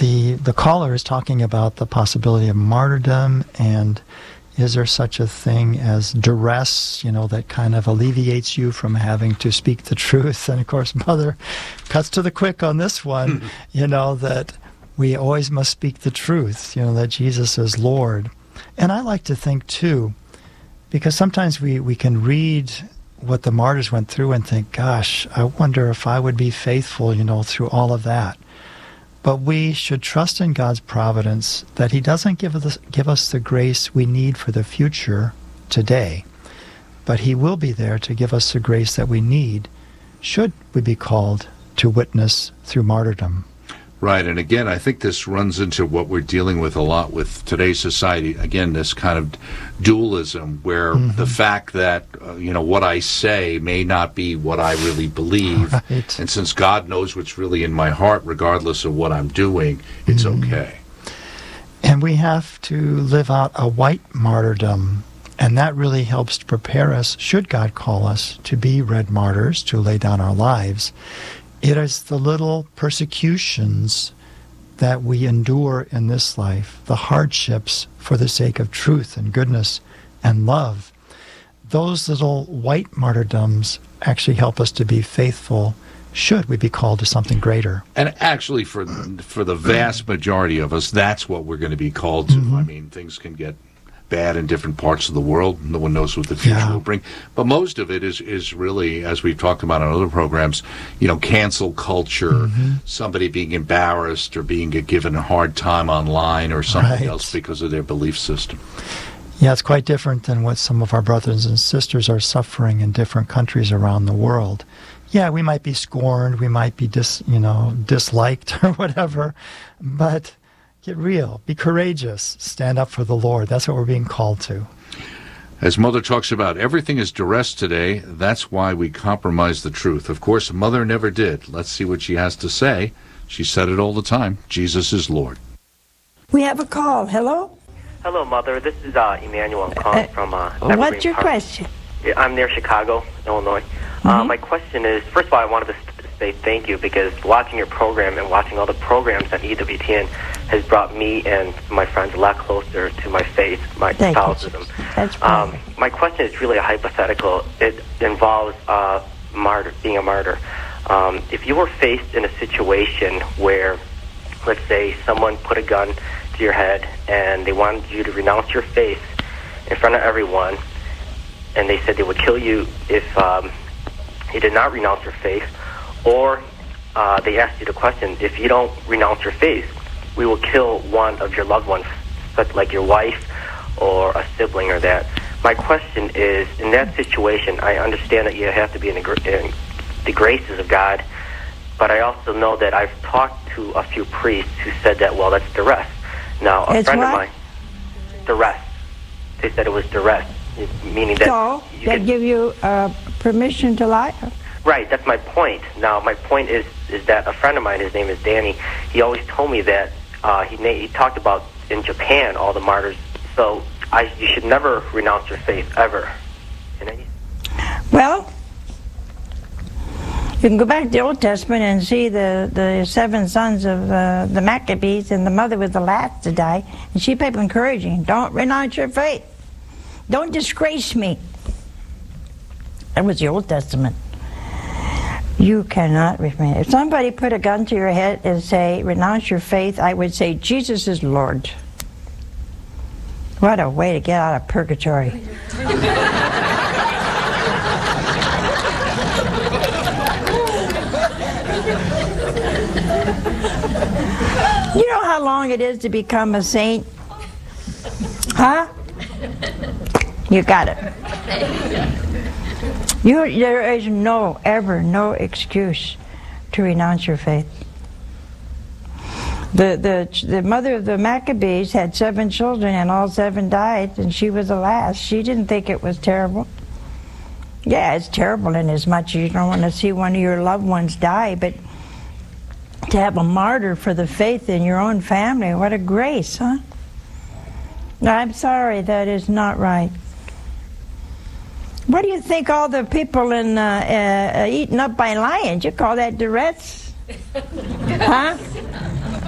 the caller is talking about the possibility of martyrdom, and is there such a thing as duress, that kind of alleviates you from having to speak the truth? And of course, Mother cuts to the quick on this one, that we always must speak the truth, that Jesus is Lord. And I like to think, too, because sometimes we can read what the martyrs went through and think, gosh, I wonder if I would be faithful, through all of that. But we should trust in God's providence that He doesn't give us the grace we need for the future today, but He will be there to give us the grace that we need should we be called to witness through martyrdom. Right, and again, I think this runs into what we're dealing with a lot with today's society. Again, this kind of dualism where the fact that, what I say may not be what I really believe. Right. And since God knows what's really in my heart, regardless of what I'm doing, it's okay. And we have to live out a white martyrdom. And that really helps to prepare us, should God call us, to be red martyrs, to lay down our lives. It is the little persecutions that we endure in this life, the hardships for the sake of truth and goodness and love. Those little white martyrdoms actually help us to be faithful should we be called to something greater. And actually, for the vast majority of us, that's what we're going to be called to. I mean, things can get bad in different parts of the world. No one knows what the future will bring. But most of it is really, as we've talked about on other programs, cancel culture, somebody being embarrassed or being given a hard time online or something else because of their belief system. Yeah, it's quite different than what some of our brothers and sisters are suffering in different countries around the world. Yeah, we might be scorned, we might be disliked or whatever, but get real, be courageous, stand up for the Lord. That's what we're being called to. As Mother talks about, everything is duress today. That's why we compromise the truth. Of course, Mother never did. Let's see what she has to say. She said it all the time. Jesus is Lord. We have a call. Hello? Hello, Mother. This is Emmanuel. I'm calling from Evergreen What's your Park. question? I'm near Chicago, Illinois. My question is, first of all, I wanted to say thank you, because watching your program and watching all the programs on EWTN has brought me and my friends a lot closer to my faith, my Catholicism. That's my question is really a hypothetical. It involves being a martyr. If you were faced in a situation where, let's say, someone put a gun to your head and they wanted you to renounce your faith in front of everyone, and they said they would kill you if you did not renounce your faith, or they asked you the question, if you don't renounce your faith, we will kill one of your loved ones, such like your wife or a sibling or that. My question is, in that situation, I understand that you have to be in the graces of God, but I also know that I've talked to a few priests who said that, well, that's duress. Now, a friend of mine, duress. They said it was duress, meaning that... So, they give you permission to lie? Right, that's my point. Now, my point is that a friend of mine, his name is Danny, he always told me that he talked about in Japan all the martyrs. So you should never renounce your faith, ever. Well, you can go back to the Old Testament and see the 7 sons of the Maccabees, and the mother was the last to die, and she kept encouraging, don't renounce your faith. Don't disgrace me. That was the Old Testament. You cannot remain. If somebody put a gun to your head and say, renounce your faith, I would say, Jesus is Lord. What a way to get out of purgatory. You know how long it is to become a saint? Huh? You got it. There is no excuse to renounce your faith. The mother of the Maccabees had 7 children, and all 7 died, and she was the last. She didn't think it was terrible. Yeah, it's terrible in as much as you don't want to see one of your loved ones die, but to have a martyr for the faith in your own family, what a grace, huh? I'm sorry, that is not right. What do you think all the people in eaten up by lions? You call that duress? Huh?